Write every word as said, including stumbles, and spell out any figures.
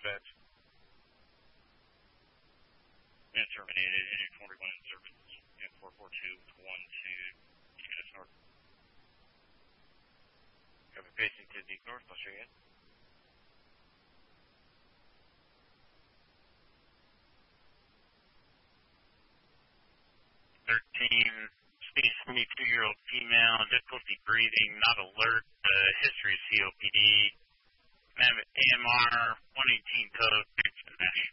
dispatch. And terminated, N forty-one in service, and four four two one two, East Coast North. Copy, pacing to Deep North, I'll show you. thirteen, speed twenty-two-year-old female, difficulty breathing, not alert, uh, history of C O P D, A M R one eighteen code, fixed and mesh.